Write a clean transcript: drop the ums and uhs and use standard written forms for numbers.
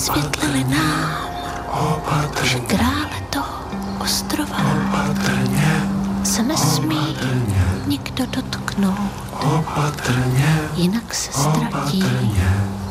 vysvětlili nám, že krále toho ostrova se nesmí nikdo dotknout, jinak se ztratí.